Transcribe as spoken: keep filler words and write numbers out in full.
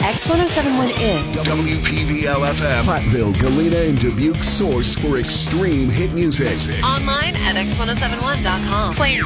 X ten seventy-one is W P V L F M, Platteville, Galena, and Dubuque's source for extreme hit music. online at X ten seventy-one dot com. Playing